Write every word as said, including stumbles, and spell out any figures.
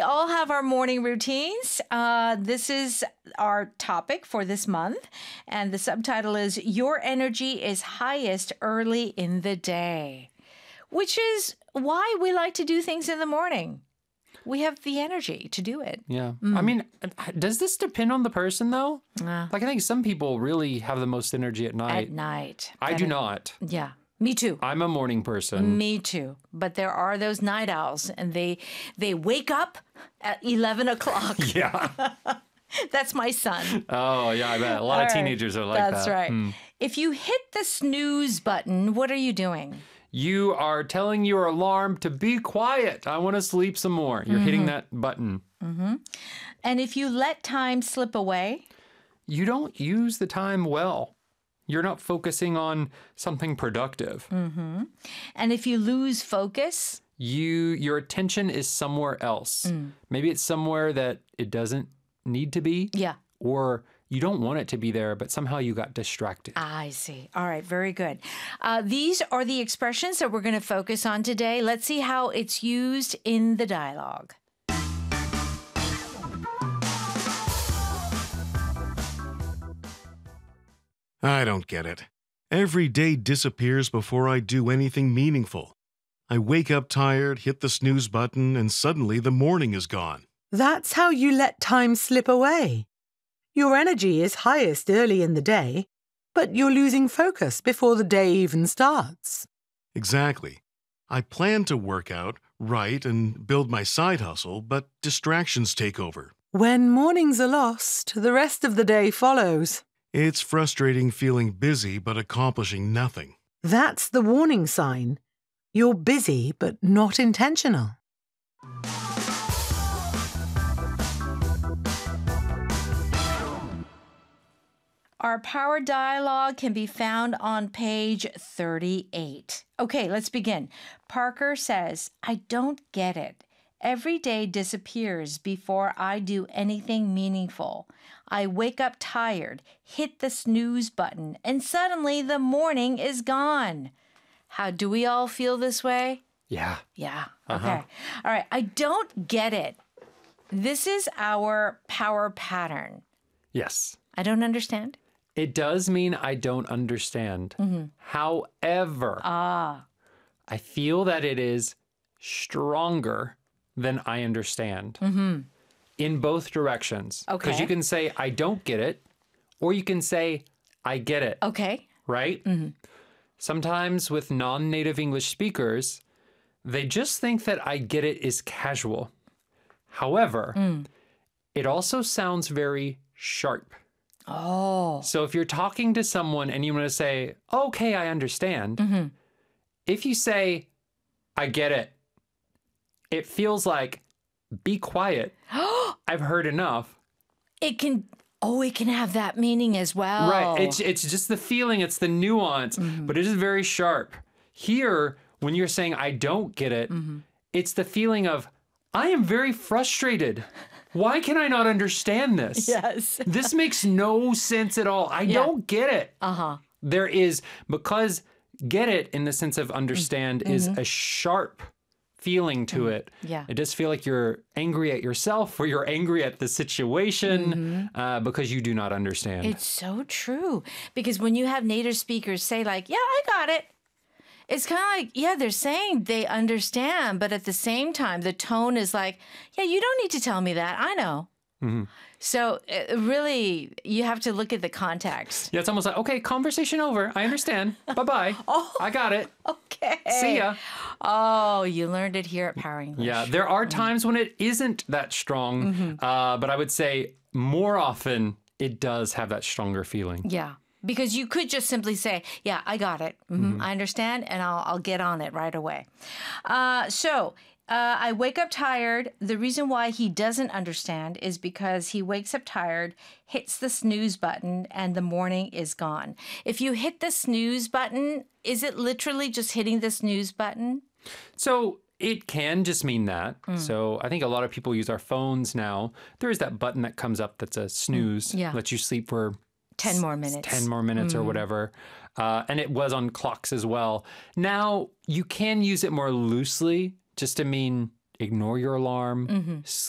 we all have our morning routines. Uh, this is our topic for this month. And the subtitle is Your Energy is Highest Early in the Day, which is why we like to do things in the morning. We have the energy to do it. Yeah. Mm. I mean, does this depend on the person, though? Uh, like, I think some people really have the most energy at night. At night. I do not. Yeah. Me too. I'm a morning person. Me too. But there are those night owls, and they they wake up at eleven o'clock. Yeah. That's my son. Oh, yeah, I bet. A lot All of right. teenagers are like That's that. That's right. Mm. If you hit the snooze button, what are you doing? You are telling your alarm to be quiet. I want to sleep some more. You're mm-hmm. hitting that button. Mm-hmm. And if you let time slip away? You don't use the time well. You're not focusing on something productive. Mm-hmm. And if you lose focus? You, your attention is somewhere else. Mm. Maybe it's somewhere that it doesn't need to be. Yeah. Or you don't want it to be there, but somehow you got distracted. I see. All right. Very good. Uh, these are the expressions that we're going to focus on today. Let's see how it's used in the dialogue. I don't get it. Every day disappears before I do anything meaningful. I wake up tired, hit the snooze button, and suddenly the morning is gone. That's how you let time slip away. Your energy is highest early in the day, but you're losing focus before the day even starts. Exactly. I plan to work out, write, and build my side hustle, but distractions take over. When mornings are lost, the rest of the day follows. It's frustrating feeling busy but accomplishing nothing. That's the warning sign. You're busy but not intentional. Our power dialogue can be found on page thirty-eight. Okay, let's begin. Parker says, I don't get it. Every day disappears before I do anything meaningful. I wake up tired, hit the snooze button, and suddenly the morning is gone. How do we all feel this way? Yeah. Yeah. Uh-huh. Okay. All right. I don't get it. This is our power pattern. Yes. I don't understand. It does mean I don't understand. Mm-hmm. However, ah. I feel that it is stronger than I understand. Mm-hmm. In both directions. Okay. Because you can say, I don't get it, or you can say, I get it. Okay. Right? Mm-hmm. Sometimes with non-native English speakers, they just think that I get it is casual. However, mm. it also sounds very sharp. Oh. So if you're talking to someone and you want to say, okay, I understand. Mm-hmm. If you say, I get it, it feels like, be quiet. I've heard enough. It can, oh, it can have that meaning as well. Right. It's, it's just the feeling. It's the nuance, mm-hmm. but it is very sharp. Here, when you're saying, I don't get it, mm-hmm. it's the feeling of, I am very frustrated. Why can I not understand this? Yes. This makes no sense at all. I yeah. don't get it. Uh-huh. There is, because get it in the sense of understand mm-hmm. is a sharp feeling to mm-hmm. it. Yeah. It does feel like you're angry at yourself or you're angry at the situation mm-hmm. uh, because you do not understand. It's so true. Because when you have native speakers say like, yeah, I got it. It's kind of like, yeah, they're saying they understand, but at the same time, the tone is like, yeah, you don't need to tell me that. I know. Mm-hmm. So uh, really, you have to look at the context. Yeah, it's almost like, okay, conversation over. I understand. Bye-bye. Oh, I got it. Okay. See ya. Oh, you learned it here at Power English. Yeah, there are times when it isn't that strong, mm-hmm. uh, but I would say more often it does have that stronger feeling. Yeah. Because you could just simply say, yeah, I got it. Mm-hmm. Mm-hmm. I understand, and I'll, I'll get on it right away. Uh, so uh, I wake up tired. The reason why he doesn't understand is because he wakes up tired, hits the snooze button, and the morning is gone. If you hit the snooze button, is it literally just hitting the snooze button? So it can just mean that. Mm. So I think a lot of people use our phones now. There is that button that comes up that's a snooze, mm. yeah. lets you sleep for ten more minutes. ten more minutes mm. or whatever. Uh, and it was on clocks as well. Now, you can use it more loosely just to mean ignore your alarm, mm-hmm.